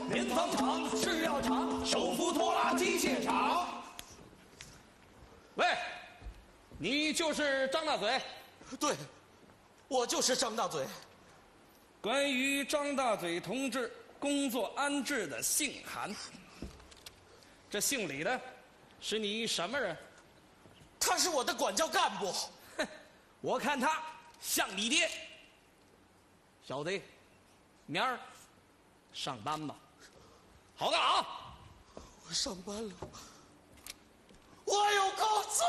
棉纺厂、制药厂、手扶拖拉机械厂。 喂，你就是张大嘴？ 对，我就是张大嘴。 关于张大嘴同志工作安置的信函，这姓李的是你什么人？ 他是我的管教干部。 哼，我看他像你爹。小子，明儿上班吧，好干啊！ 我上班了，我有工作。